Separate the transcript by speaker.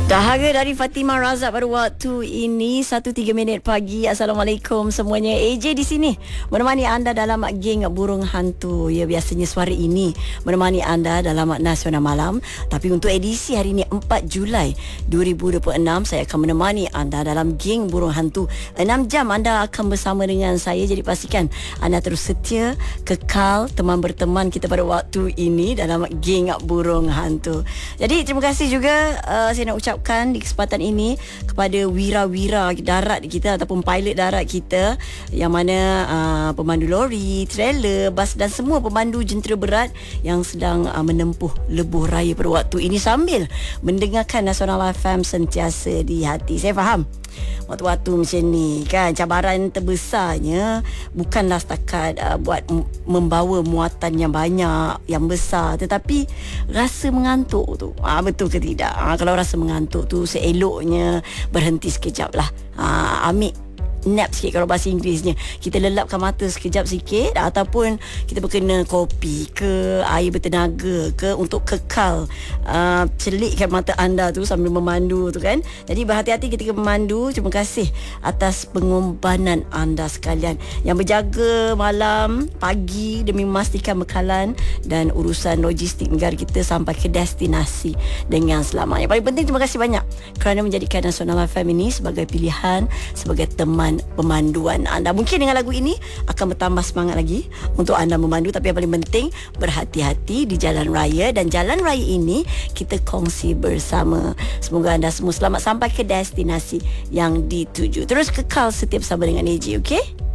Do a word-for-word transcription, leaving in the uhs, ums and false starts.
Speaker 1: Dahaga dari Fatimah Razak pada waktu ini satu tiga minit pagi. Assalamualaikum semuanya. A J di sini menemani anda dalam geng burung hantu. Ya, biasanya suara ini menemani anda dalam Nasional Malam, tapi untuk edisi hari ini empat Julai dua ribu dua puluh enam saya akan menemani anda dalam geng burung hantu. enam jam anda akan bersama dengan saya. Jadi pastikan anda terus setia, kekal teman berteman kita pada waktu ini dalam geng burung hantu. Jadi terima kasih juga uh, saya nak ucap di kesempatan ini kepada wira-wira darat kita ataupun pilot darat kita yang mana uh, pemandu lori, trailer, bas dan semua pemandu jentera berat yang sedang uh, menempuh lebuh raya pada waktu ini sambil mendengarkan Nasional F M sentiasa di hati. Saya faham waktu-waktu macam ni kan, cabaran terbesarnya bukanlah setakat uh, buat m- membawa muatan yang banyak, yang besar, tetapi rasa mengantuk tu. Ah, betul ke tidak? Ah, kalau rasa mengantuk tu seeloknya berhenti sekejap lah. Ah, ambil nap sikit kalau bahasa Inggerisnya. Kita lelapkan mata sekejap sikit ataupun kita berkena kopi ke, air bertenaga ke untuk kekal uh, celikkan mata anda tu sambil memandu tu kan. Jadi berhati-hati ketika memandu. Terima kasih atas pengorbanan anda sekalian yang berjaga malam, pagi demi memastikan bekalan dan urusan logistik negara kita sampai ke destinasi dengan selamat. Yang paling penting, terima kasih banyak kerana menjadikan Nasional F M ini sebagai pilihan, sebagai teman pemanduan anda. Mungkin dengan lagu ini akan bertambah semangat lagi untuk anda memandu, tapi yang paling penting berhati-hati di jalan raya, dan jalan raya ini kita kongsi bersama. Semoga anda semua selamat sampai ke destinasi yang dituju. Terus kekal setiap bersama dengan A J, okey?